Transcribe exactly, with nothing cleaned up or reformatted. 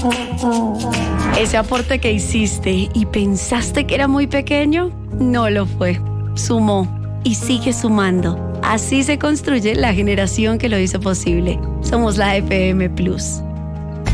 Ese aporte que hiciste y pensaste que era muy pequeño, no lo fue. Sumó y sigue sumando. Así se construye la generación que lo hizo posible. Somos la F M Plus.